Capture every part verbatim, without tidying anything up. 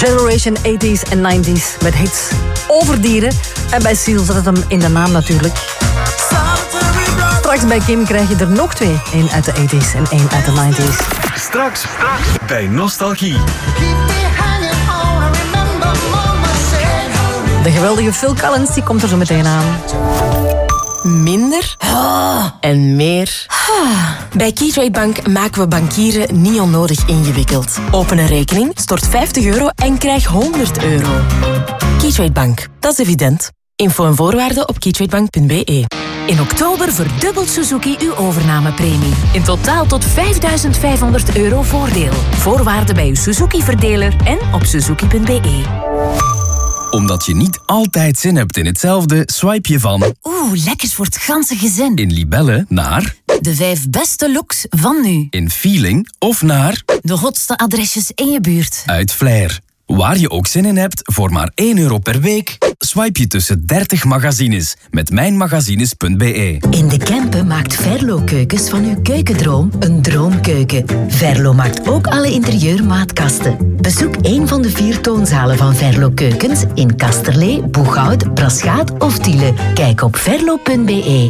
Generation eighties en nineties met hits over dieren. En bij Seal zat het hem in de naam natuurlijk. Straks bij Kim krijg je er nog twee. Eén uit de eighties en één uit de nineties. Straks, straks bij Nostalgie. De geweldige Phil Collins die komt er zo meteen aan. Minder ah. en meer. Ah. Bij Keytrade Bank maken we bankieren niet onnodig ingewikkeld. Open een rekening, stort vijftig euro en krijg honderd euro. Keytrade Bank, dat is evident. Info en voorwaarden op keytradebank punt b e. In oktober verdubbelt Suzuki uw overnamepremie. In totaal tot vijfduizend vijfhonderd euro voordeel. Voorwaarden bij uw Suzuki-verdeler en op suzuki punt b e. Omdat je niet altijd zin hebt in hetzelfde, swipe je van... Oeh, lekkers voor het ganse gezin. In Libelle naar... De vijf beste looks van nu. In Feeling of naar... De hotste adresjes in je buurt. Uit Flair. Waar je ook zin in hebt, voor maar één euro per week... swipe je tussen dertig magazines met mijnmagazines punt b e. In De Kempen maakt Verlo Keukens van uw keukendroom een droomkeuken. Verlo maakt ook alle interieurmaatkasten. Bezoek een van de vier toonzalen van Verlo Keukens in Kasterlee, Boeghout, Braschaat of Tiele. Kijk op verlo punt b e.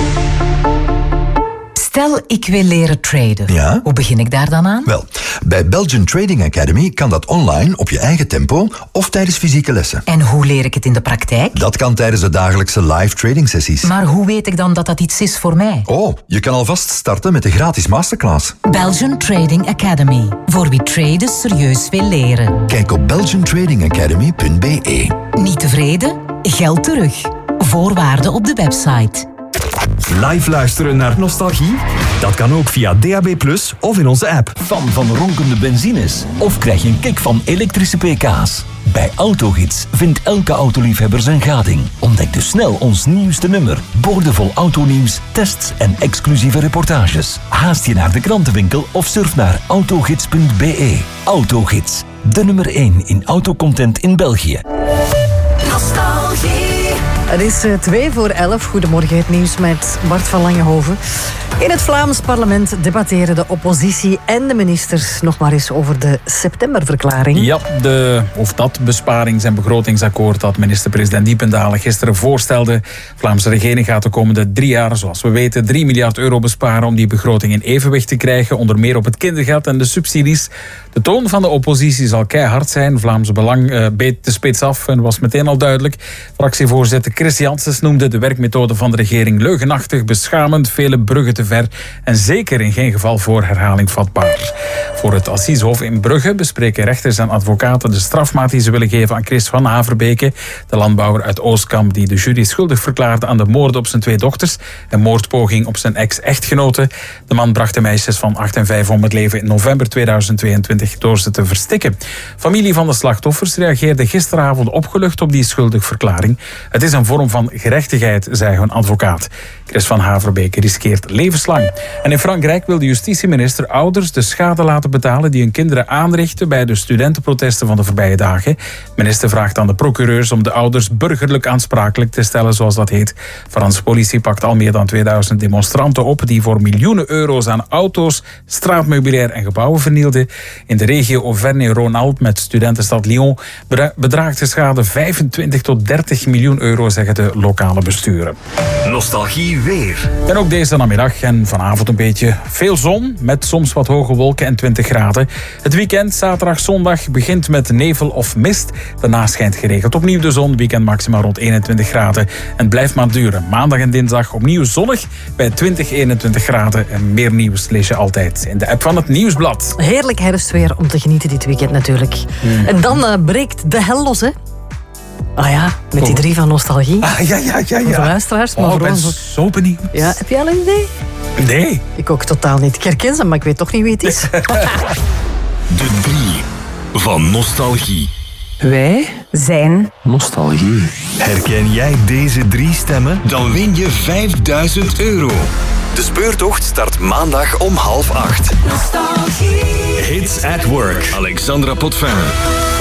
Stel, ik wil leren traden. Ja? Hoe begin ik daar dan aan? Wel, bij Belgian Trading Academy kan dat online op je eigen tempo of tijdens fysieke lessen. En hoe leer ik het in de praktijk? Dat kan tijdens de dagelijkse live trading sessies. Maar hoe weet ik dan dat dat iets is voor mij? Oh, je kan alvast starten met de gratis masterclass. Belgian Trading Academy. Voor wie traden serieus wil leren. Kijk op belgian trading academy punt b e. Niet tevreden? Geld terug. Voorwaarden op de website. Live luisteren naar Nostalgie? Dat kan ook via D A B plus, of in onze app. Fan van ronkende benzines? Of krijg je een kick van elektrische pk's? Bij Autogids vindt elke autoliefhebber zijn gading. Ontdek dus snel ons nieuwste nummer. Boordevol autonieuws, tests en exclusieve reportages. Haast je naar de krantenwinkel of surf naar autogids punt b e. Autogids, de nummer één in autocontent in België. Nostalgie. Het is twee voor elf. Goedemorgen, het nieuws met Bart van Langehoven. In het Vlaams parlement debatteren de oppositie en de ministers nog maar eens over de septemberverklaring. Ja, de, of dat besparings- en begrotingsakkoord dat minister-president Diependalen gisteren voorstelde. De Vlaamse regering gaat de komende drie jaar, zoals we weten, drie miljard euro besparen om die begroting in evenwicht te krijgen. Onder meer op het kindergeld en de subsidies. De toon van de oppositie zal keihard zijn. Vlaams Belang uh, beet de spits af en was meteen al duidelijk. Fractievoorzitter Chris Janssens noemde de werkmethode van de regering leugenachtig, beschamend, vele bruggen te ver en zeker in geen geval voor herhaling vatbaar. Voor het Assisehof in Brugge bespreken rechters en advocaten de strafmaat die ze willen geven aan Chris van Haverbeke, de landbouwer uit Oostkamp die de jury schuldig verklaarde aan de moorden op zijn twee dochters en moordpoging op zijn ex-echtgenote. De man bracht de meisjes van acht en vijf om het leven in november tweeduizend tweeëntwintig door ze te verstikken. Familie van de slachtoffers reageerde gisteravond opgelucht op die schuldigverklaring. Het is een vorm van gerechtigheid, zei hun advocaat. Chris van Haverbeke riskeert levenslang. En in Frankrijk wil de justitieminister ouders de schade laten betalen die hun kinderen aanrichten bij de studentenprotesten van de voorbije dagen. De minister vraagt aan de procureurs om de ouders burgerlijk aansprakelijk te stellen, zoals dat heet. De Franse politie pakt al meer dan tweeduizend demonstranten op die voor miljoenen euro's aan auto's, straatmeubilair en gebouwen vernielden. In de regio Auvergne-Rhône-Alpes met studentenstad Lyon bedraagt de schade vijfentwintig tot dertig miljoen euro, zeggen de lokale besturen. Nostalgie weer. En ook deze namiddag en vanavond een beetje veel zon met soms wat hoge wolken en twintig graden. Het weekend, zaterdag, zondag, begint met nevel of mist. Daarna schijnt geregeld opnieuw de zon. Weekend maximaal rond eenentwintig graden. En blijft maar duren. Maandag en dinsdag opnieuw zonnig bij twintig, eenentwintig graden. En meer nieuws lees je altijd in de app van het Nieuwsblad. Heerlijk herfstweer om te genieten dit weekend natuurlijk. Mm. En dan uh, breekt de hel los, hè? Ah ja, met die drie van Nostalgie. Ah, ja, ja, ja, ja. Voor de luisteraars. Maar oh, ik ben voor... zo benieuwd. Ja, heb je al een idee? Nee. Ik ook totaal niet. Ik herken ze, maar ik weet toch niet wie het is. De drie van Nostalgie. Wij zijn Nostalgie. Herken jij deze drie stemmen? Dan win je vijfduizend euro. De speurtocht start maandag om half acht. Nostalgie. Hits at Work. Alexandra Potvin.